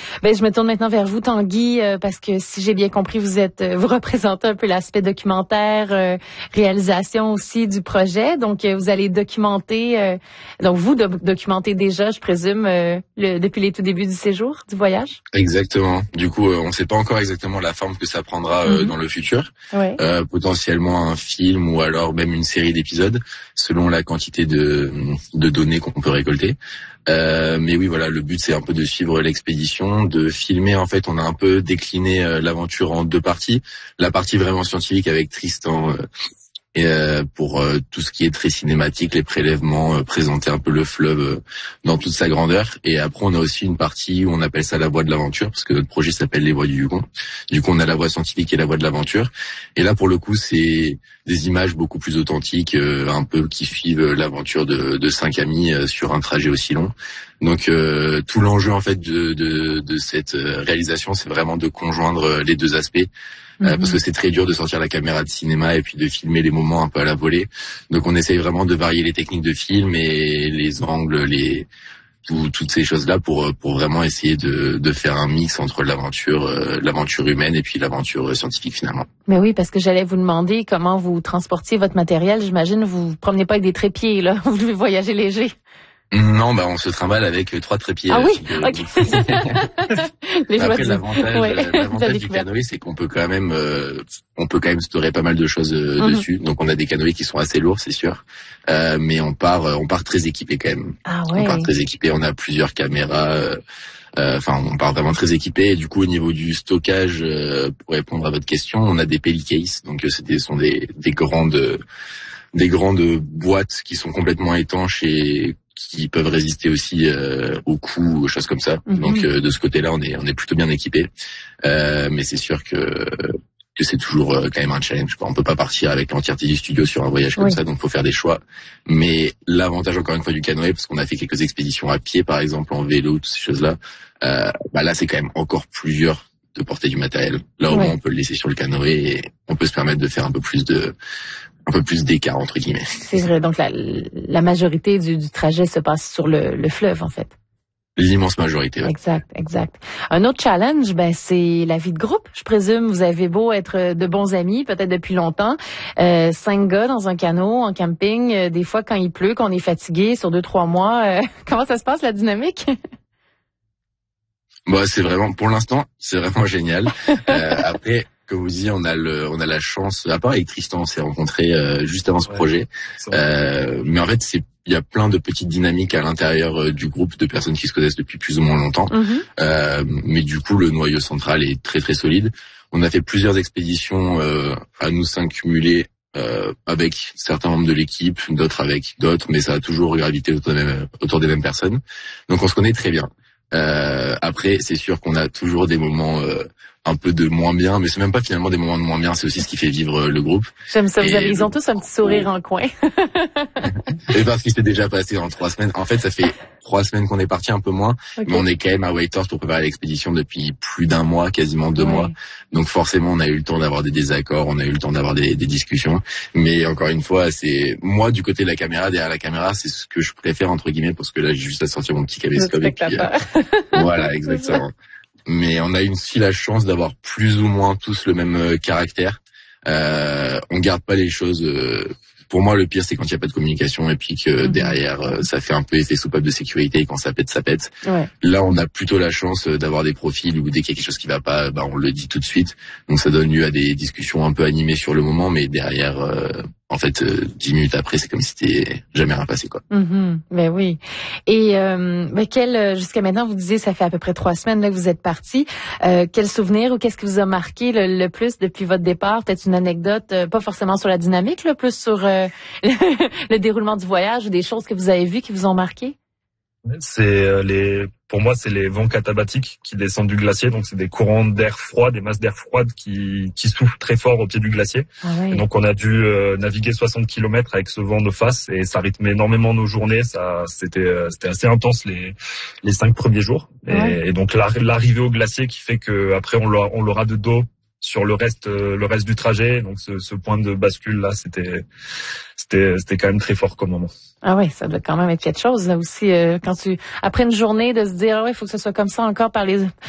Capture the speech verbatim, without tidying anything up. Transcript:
Ben, je me tourne maintenant vers vous, Tanguy, euh, parce que si j'ai bien compris, vous êtes, vous représentez un peu l'aspect documentaire, euh, réalisation aussi du projet. Donc, euh, vous allez documenter, euh, donc vous do- documentez déjà, je présume, euh, le, depuis les tout débuts du séjour, du voyage. Exactement. Du coup, euh, on ne sait pas encore exactement la forme que ça prendra euh, mm-hmm. dans le futur. Ouais. Euh, potentiellement un film ou alors même une série d'épisodes, selon la quantité de, de données qu'on peut récolter. Euh, mais oui, voilà, le but c'est un peu de suivre l'expédition, de filmer. En fait, on a un peu décliné euh, l'aventure en deux parties. La partie vraiment scientifique avec Tristan. Euh, Et euh, pour euh, tout ce qui est très cinématique, les prélèvements, euh, présenter un peu le fleuve euh, dans toute sa grandeur. Et après, on a aussi une partie où on appelle ça la voie de l'aventure, parce que notre projet s'appelle les voies du Yukon. Du coup, on a la voie scientifique et la voie de l'aventure. Et là, pour le coup, c'est des images beaucoup plus authentiques, euh, un peu qui suivent l'aventure de, de cinq amis euh, sur un trajet aussi long. Donc, euh, tout l'enjeu en fait de, de, de cette réalisation, c'est vraiment de conjoindre les deux aspects. Euh, parce que c'est très dur de sortir la caméra de cinéma et puis de filmer les moments un peu à la volée. Donc on essaye vraiment de varier les techniques de film et les angles, les tout, toutes ces choses-là pour pour vraiment essayer de de faire un mix entre l'aventure euh, l'aventure humaine et puis l'aventure scientifique finalement. Mais oui, parce que j'allais vous demander comment vous transportiez votre matériel. J'imagine vous vous promenez pas avec des trépieds là, vous devez voyager léger. Non, bah on se trimballe avec trois trépieds. Ah oui, euh, ok. Les Après l'avantage, ouais, l'avantage du canoë, c'est qu'on peut quand même, euh, on peut quand même stocker pas mal de choses euh, mm-hmm. dessus. Donc on a des canoës qui sont assez lourds, c'est sûr, euh, mais on part, on part très équipé quand même. Ah ouais. On part très équipé. On a plusieurs caméras. Enfin, euh, euh, on part vraiment très équipé. Et du coup, au niveau du stockage, euh, pour répondre à votre question, on a des Pelicases. Donc c'était sont des des grandes des grandes boîtes qui sont complètement étanches et qui peuvent résister aussi euh, aux coups, aux choses comme ça. Mm-hmm. Donc euh, de ce côté-là, on est on est plutôt bien équipé. Euh, mais c'est sûr que que c'est toujours euh, quand même un challenge, quoi. On peut pas partir avec l'entièreté du studio sur un voyage comme oui. ça, donc faut faire des choix. Mais l'avantage encore une fois du canoë, parce qu'on a fait quelques expéditions à pied, par exemple en vélo, toutes ces choses-là. Euh, bah là, c'est quand même encore plus dur de porter du matériel. Là, au ouais. moins, on peut le laisser sur le canoë et on peut se permettre de faire un peu plus de un peu plus d'écart entre guillemets. C'est vrai, donc la, la majorité du, du trajet se passe sur le, le fleuve en fait. L'immense majorité. Ouais. Exact, exact. Un autre challenge, ben c'est la vie de groupe. Je présume vous avez beau être de bons amis, peut-être depuis longtemps, euh, cinq gars dans un canot en camping. Euh, des fois, quand il pleut, qu'on est fatigué sur deux trois mois, euh, comment ça se passe la dynamique? Bah c'est vraiment, pour l'instant, c'est vraiment génial. euh, après. Comme vous dites, on a le, on a la chance. À part avec Tristan, on s'est rencontrés euh, juste avant ce ouais, projet. Euh, mais en fait, c'est, il y a plein de petites dynamiques à l'intérieur euh, du groupe de personnes qui se connaissent depuis plus ou moins longtemps. Mm-hmm. Euh, mais du coup, le noyau central est très très solide. On a fait plusieurs expéditions euh, à nous cinq cumulés euh, avec certains membres de l'équipe, d'autres avec d'autres, mais ça a toujours gravité autour des mêmes, autour des mêmes personnes. Donc, on se connaît très bien. Euh, après, c'est sûr qu'on a toujours des moments euh, un peu de moins bien, mais c'est même pas finalement des moments de moins bien, c'est aussi ce qui fait vivre le groupe. J'aime ça, vous avez, ils ont tous un petit sourire en coin. Et parce qu'il s'est déjà passé en trois semaines. En fait, ça fait trois semaines qu'on est parti, un peu moins, okay. mais on est quand même à Whitehorse pour préparer l'expédition depuis plus d'un mois, quasiment deux ouais. mois. Donc forcément, on a eu le temps d'avoir des désaccords, on a eu le temps d'avoir des, des discussions. Mais encore une fois, c'est moi du côté de la caméra, derrière la caméra, c'est ce que je préfère entre guillemets, parce que là, j'ai juste à sortir mon petit caméscope et puis euh, voilà, exactement. Mais on a eu aussi la chance d'avoir plus ou moins tous le même euh, caractère. Euh, on garde pas les choses. Euh, pour moi, le pire, c'est quand il y a pas de communication et puis que mm-hmm. derrière, euh, ça fait un peu effet soupape de sécurité et quand ça pète, ça pète. Ouais. Là, on a plutôt la chance d'avoir des profils où dès qu'il y a quelque chose qui va pas, bah on le dit tout de suite. Donc ça donne lieu à des discussions un peu animées sur le moment, mais derrière. Euh, En fait, euh, dix minutes après, c'est comme si c'était jamais rien passé, quoi. Mm-hmm. Ben oui. Et euh, ben quel jusqu'à maintenant, vous disiez, ça fait à peu près trois semaines là que vous êtes partis. Euh, quel souvenir ou qu'est-ce qui vous a marqué le, le plus depuis votre départ? Peut-être une anecdote, euh, pas forcément sur la dynamique, là, plus sur euh, le déroulement du voyage ou des choses que vous avez vues qui vous ont marqué? C'est euh, les, pour moi, c'est les vents catabatiques qui descendent du glacier. Donc, c'est des courants d'air froid, des masses d'air froide qui, qui soufflent très fort au pied du glacier. Ah oui. Et donc, on a dû euh, naviguer soixante kilomètres avec ce vent de face et ça rythmait énormément nos journées. Ça, c'était, euh, c'était assez intense les, les cinq premiers jours. Et, ouais. et donc, l'arrivée au glacier qui fait que après, on l'aura, on l'aura de dos sur le reste, euh, le reste du trajet. Donc, ce, ce point de bascule là, c'était, c'était, c'était quand même très fort comme moment. Ah ouais, ça doit quand même être quelque chose là aussi euh, quand tu après une journée de se dire ah ouais, il faut que ce soit comme ça encore par les